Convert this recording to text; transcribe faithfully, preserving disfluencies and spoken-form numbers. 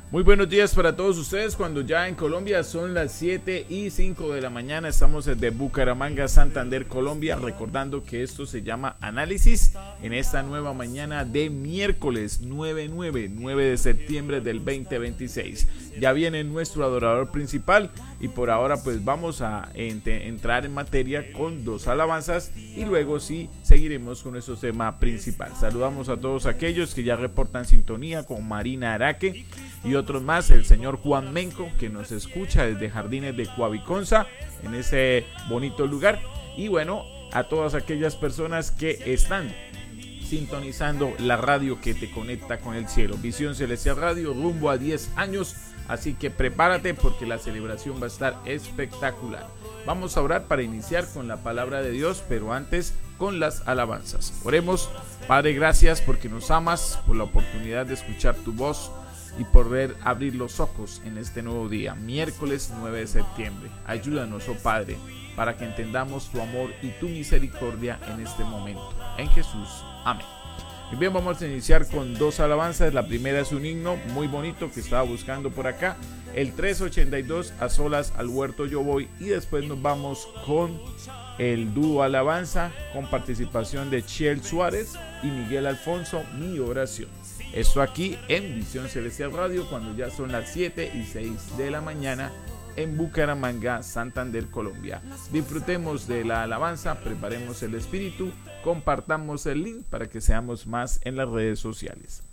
Muy buenos días para todos ustedes cuando ya en Colombia son las siete y cinco de la mañana. Estamos desde Bucaramanga, Santander, Colombia, recordando que esto se llama Análisis en esta nueva mañana de miércoles nueve de septiembre del veinte veintiséis. Ya viene nuestro adorador principal y por ahora pues vamos a ent- entrar en materia con dos alabanzas y luego sí seguiremos con nuestro tema principal. Saludamos a todos aquellos que ya reportan sintonía con Marina Araque y otros más, el señor Juan Menco que nos escucha desde Jardines de Coaviconza en ese bonito lugar, y bueno, a todas aquellas personas que están sintonizando la radio que te conecta con el cielo, Visión Celestial Radio, rumbo a diez años, así que prepárate porque la celebración va a estar espectacular. Vamos a orar para iniciar con la palabra de Dios, pero antes con las alabanzas. Oremos. Padre, gracias porque nos amas, por la oportunidad de escuchar tu voz y poder abrir los ojos en este nuevo día, miércoles nueve de septiembre. Ayúdanos, oh Padre, para que entendamos tu amor y tu misericordia en este momento. En Jesús, amén. Muy bien, vamos a iniciar con dos alabanzas. La primera es un himno muy bonito que estaba buscando por acá, el trescientos ochenta y dos, A solas al huerto yo voy, y después nos vamos con el dúo alabanza con participación de Chiel Suárez y Miguel Alfonso, Mi Oración. Esto aquí en Visión Celestial Radio cuando ya son las siete y seis de la mañana en Bucaramanga, Santander, Colombia. Disfrutemos de la alabanza, preparemos el espíritu, compartamos el link para que seamos más en las redes sociales.